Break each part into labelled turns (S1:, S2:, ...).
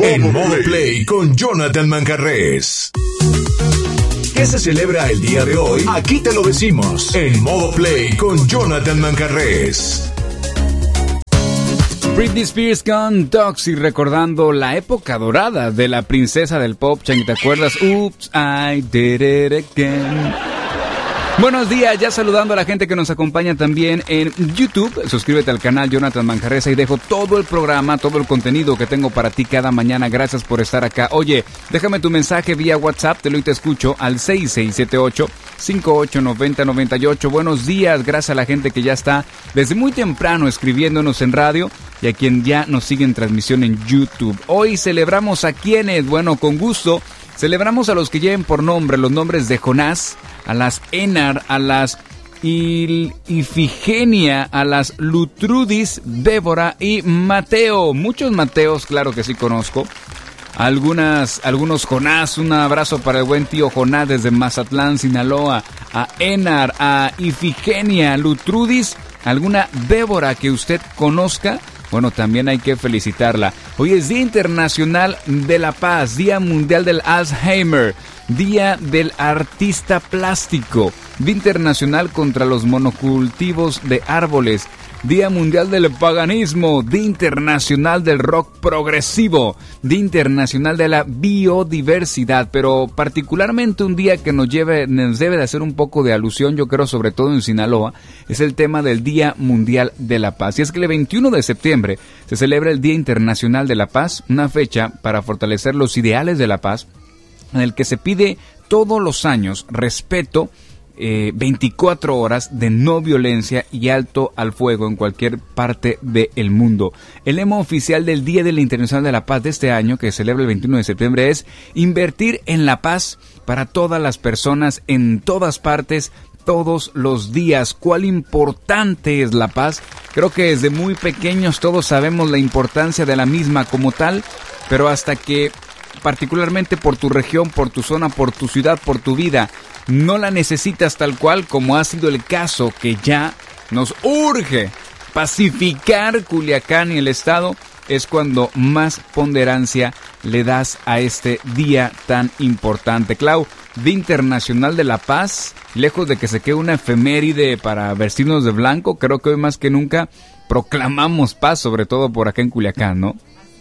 S1: En Modo Play con Jonathan Manjarrés. ¿Qué se celebra el día de hoy? Aquí te lo decimos. En Modo Play con Jonathan Manjarrés.
S2: Britney Spears con Toxic, recordando la época dorada de la princesa del pop. ¿Te acuerdas? Oops, I did it again. Buenos días, ya saludando a la gente que nos acompaña también en YouTube. Suscríbete al canal Jonathan Manjarrés y dejo todo el programa, todo el contenido que tengo para ti cada mañana. Gracias por estar acá. Oye, déjame tu mensaje vía WhatsApp, te lo y te escucho al 6678-589098. Buenos días, gracias a la gente que ya está desde muy temprano escribiéndonos en radio y a quien ya nos sigue en transmisión en YouTube. Hoy celebramos a quienes, bueno, con gusto. Celebramos a los que lleven por nombre los nombres de Jonás, a las Enar, a las Ifigenia, a las Lutrudis, Débora y Mateo. Muchos Mateos, claro que sí conozco. Algunos Jonás, un abrazo para el buen tío Jonás desde Mazatlán, Sinaloa. A Enar, a Ifigenia, Lutrudis, alguna Débora que usted conozca. Bueno, también hay que felicitarla. Hoy es Día Internacional de la Paz, Día Mundial del Alzheimer, Día del Artista Plástico, Día Internacional contra los Monocultivos de Árboles, Día Mundial del Paganismo, Día Internacional del Rock Progresivo, Día Internacional de la Biodiversidad, pero particularmente un día que nos debe de hacer un poco de alusión, yo creo, sobre todo en Sinaloa, es el tema del Día Mundial de la Paz. Y es que el 21 de septiembre se celebra el Día Internacional de la Paz, una fecha para fortalecer los ideales de la paz, en el que se pide todos los años respeto, 24 horas de no violencia y alto al fuego en cualquier parte del mundo. El lema oficial del Día Internacional de la Paz de este año, que se celebra el 21 de septiembre, es invertir en la paz para todas las personas en todas partes, todos los días. ¿Cuál importante es la paz? Creo que desde muy pequeños todos sabemos la importancia de la misma como tal, pero hasta que particularmente por tu región, por tu zona, por tu ciudad, por tu vida, no la necesitas tal cual, como ha sido el caso que ya nos urge pacificar Culiacán y el estado, es cuando más ponderancia le das a este día tan importante. Clau, Día Internacional de la Paz, lejos de que se quede una efeméride para vestirnos de blanco, creo que hoy más que nunca proclamamos paz, sobre todo por acá en Culiacán, ¿no?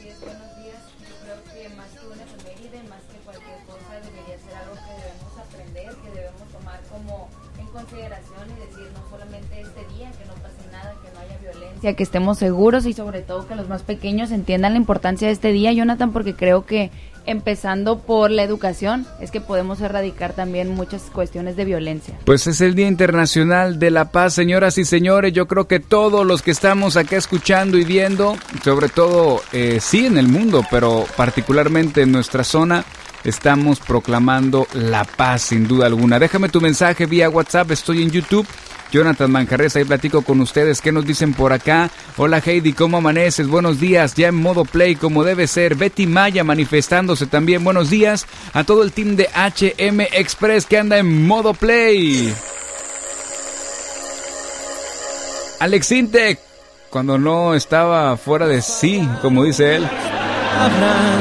S3: Que estemos seguros y sobre todo que los más pequeños entiendan la importancia de este día, Jonathan, porque creo que empezando por la educación es que podemos erradicar también muchas cuestiones de violencia. Pues es el Día Internacional de la Paz, señoras y señores. Yo creo que todos los que estamos acá escuchando y viendo, sobre todo sí en el mundo, pero particularmente en nuestra zona, estamos proclamando la paz sin duda alguna. Déjame tu mensaje vía WhatsApp, estoy en YouTube, Jonathan Manjarrés, ahí platico con ustedes. ¿Qué nos dicen por acá? Hola Heidi, ¿cómo amaneces? Buenos días, ya en modo play como debe ser. Betty Maya manifestándose también. Buenos días a todo el team de HM Express que anda en modo play. Alex Intec, cuando no estaba fuera de sí, como dice él.